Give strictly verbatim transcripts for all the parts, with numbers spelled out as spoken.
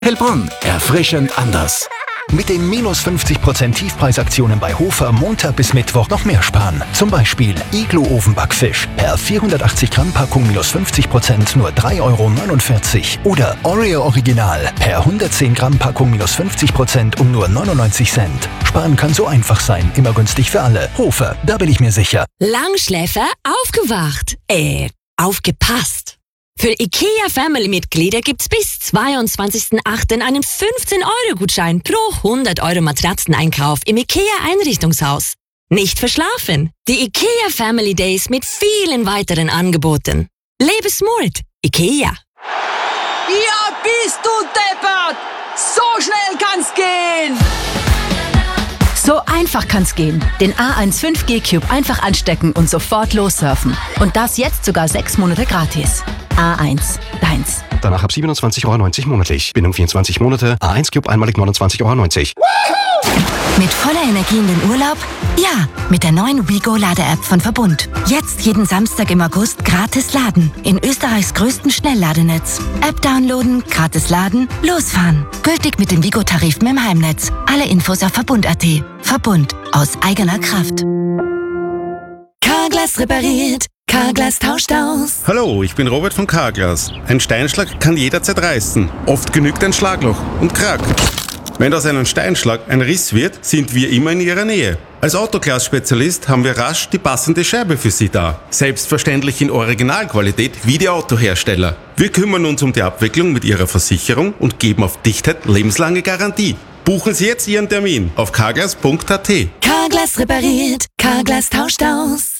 Heilbronn, erfrischend anders. Mit den minus fünfzig Prozent Tiefpreisaktionen bei Hofer Montag bis Mittwoch noch mehr sparen. Zum Beispiel Iglo-Ofenbackfisch per vierhundertachtzig Gramm Packung minus fünfzig Prozent nur drei Euro neunundvierzig. Oder Oreo Original per hundertzehn Gramm Packung minus fünfzig Prozent um nur neunundneunzig Cent. Sparen kann so einfach sein, immer günstig für alle. Hofer, da bin ich mir sicher. Langschläfer aufgewacht. Äh, aufgepasst. Für IKEA-Family-Mitglieder gibt's bis zweiundzwanzigsten achten einen fünfzehn-Euro-Gutschein pro hundert Euro Matratzeneinkauf im IKEA-Einrichtungshaus. Nicht verschlafen. Die IKEA Family Days mit vielen weiteren Angeboten. Lebe smart. IKEA. Ja, bist du deppert! So schnell kann's gehen! So einfach kann's gehen. Den A eins fünf G Cube einfach anstecken und sofort lossurfen. Und das jetzt sogar sechs Monate gratis. A eins, deins. Danach ab siebenundzwanzig Euro neunzig monatlich. Bindung vierundzwanzig Monate. A eins Cube einmalig neunundzwanzig Euro neunzig. Mit voller Energie in den Urlaub? Ja, mit der neuen WeGo-Lade-App von Verbund. Jetzt jeden Samstag im August gratis laden. In Österreichs größten Schnellladenetz. App downloaden, gratis laden, losfahren. Gültig mit den WeGo-Tarifen im Heimnetz. Alle Infos auf Verbund punkt at. Verbund. Aus eigener Kraft. Carglass repariert. Carglass tauscht aus. Hallo, ich bin Robert von Carglass. Ein Steinschlag kann jederzeit reißen. Oft genügt ein Schlagloch und Krack. Wenn aus einem Steinschlag ein Riss wird, sind wir immer in Ihrer Nähe. Als Autoglas-Spezialist haben wir rasch die passende Scheibe für Sie da. Selbstverständlich in Originalqualität wie die Autohersteller. Wir kümmern uns um die Abwicklung mit Ihrer Versicherung und geben auf Dichtheit lebenslange Garantie. Buchen Sie jetzt Ihren Termin auf carglass punkt at. Carglass repariert. Carglass tauscht aus.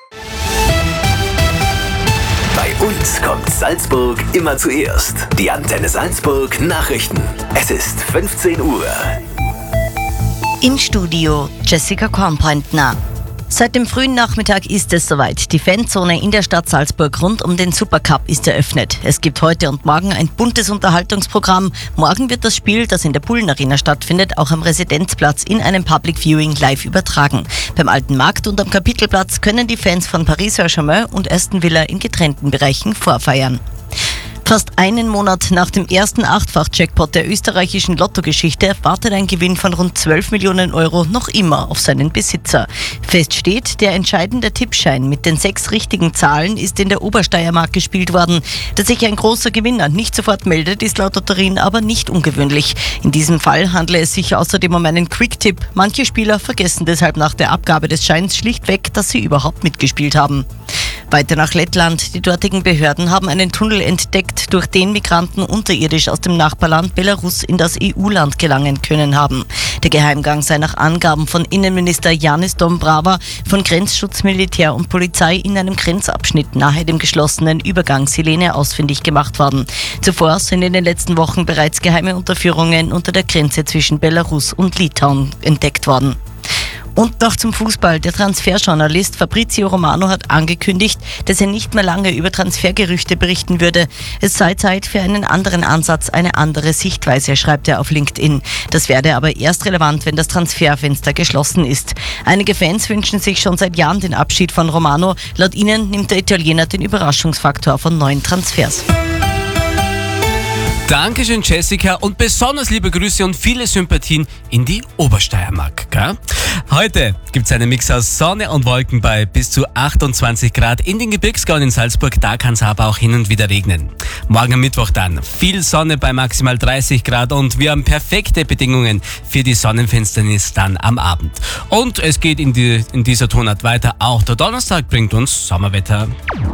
Bei uns kommt Salzburg immer zuerst. Die Antenne Salzburg Nachrichten. Es ist fünfzehn Uhr. Im Studio Jessica Kornbrandner. Seit dem frühen Nachmittag ist es soweit. Die Fanzone in der Stadt Salzburg rund um den Supercup ist eröffnet. Es gibt heute und morgen ein buntes Unterhaltungsprogramm. Morgen wird das Spiel, das in der Bullen Arena stattfindet, auch am Residenzplatz in einem Public Viewing live übertragen. Beim Alten Markt und am Kapitelplatz können die Fans von Paris Saint-Germain und Aston Villa in getrennten Bereichen vorfeiern. Fast einen Monat nach dem ersten Achtfach-Jackpot der österreichischen Lottogeschichte wartet ein Gewinn von rund zwölf Millionen Euro noch immer auf seinen Besitzer. Fest steht, der entscheidende Tippschein mit den sechs richtigen Zahlen ist in der Obersteiermark gespielt worden. Dass sich ein großer Gewinner nicht sofort meldet, ist laut Lotterien aber nicht ungewöhnlich. In diesem Fall handle es sich außerdem um einen Quick-Tipp. Manche Spieler vergessen deshalb nach der Abgabe des Scheins schlichtweg, dass sie überhaupt mitgespielt haben. Weiter nach Lettland. Die dortigen Behörden haben einen Tunnel entdeckt, durch den Migranten unterirdisch aus dem Nachbarland Belarus in das E U-Land gelangen können haben. Der Geheimgang sei nach Angaben von Innenminister Janis Dombrava von Grenzschutz, Militär und Polizei in einem Grenzabschnitt nahe dem geschlossenen Übergang Silene ausfindig gemacht worden. Zuvor sind in den letzten Wochen bereits geheime Unterführungen unter der Grenze zwischen Belarus und Litauen entdeckt worden. Und noch zum Fußball. Der Transferjournalist Fabrizio Romano hat angekündigt, dass er nicht mehr lange über Transfergerüchte berichten würde. Es sei Zeit für einen anderen Ansatz, eine andere Sichtweise, schreibt er auf LinkedIn. Das werde aber erst relevant, wenn das Transferfenster geschlossen ist. Einige Fans wünschen sich schon seit Jahren den Abschied von Romano. Laut ihnen nimmt der Italiener den Überraschungsfaktor von neuen Transfers. Dankeschön, Jessica, und besonders liebe Grüße und viele Sympathien in die Obersteiermark. Gell? Heute gibt es einen Mix aus Sonne und Wolken bei bis zu achtundzwanzig Grad in den Gebirgsgauen in Salzburg. Da kann es aber auch hin und wieder regnen. Morgen am Mittwoch dann viel Sonne bei maximal dreißig Grad und wir haben perfekte Bedingungen für die Sonnenfinsternis dann am Abend. Und es geht in, die, in dieser Tonart weiter. Auch der Donnerstag bringt uns Sommerwetter.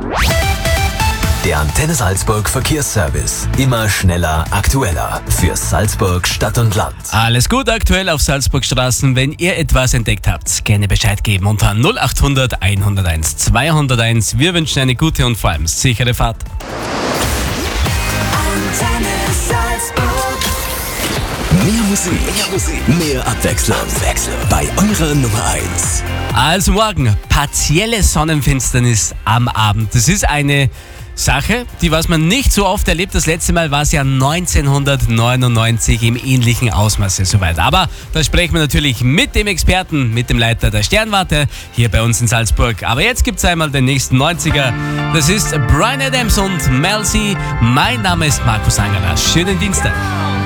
Der Antenne Salzburg Verkehrsservice. Immer schneller, aktueller. Für Salzburg Stadt und Land. Alles gut aktuell auf Salzburg Straßen. Wenn ihr etwas entdeckt habt, gerne Bescheid geben unter null acht hundert, hunderteins, zweihunderteins. Wir wünschen eine gute und vor allem sichere Fahrt. Antenne Salzburg. Mehr Musik, mehr Musik, mehr Abwechslung. Abwechslung. Bei eurer Nummer eins. Also morgen, partielle Sonnenfinsternis am Abend. Das ist eine Sache, die was man nicht so oft erlebt. Das letzte Mal war es ja neunzehnhundertneunundneunzig im ähnlichen Ausmaße soweit. Aber da sprechen wir natürlich mit dem Experten, mit dem Leiter der Sternwarte hier bei uns in Salzburg. Aber jetzt gibt es einmal den nächsten neunziger. Das ist Bryan Adams und Mel C. Mein Name ist Markus Angerer. Schönen Dienstag.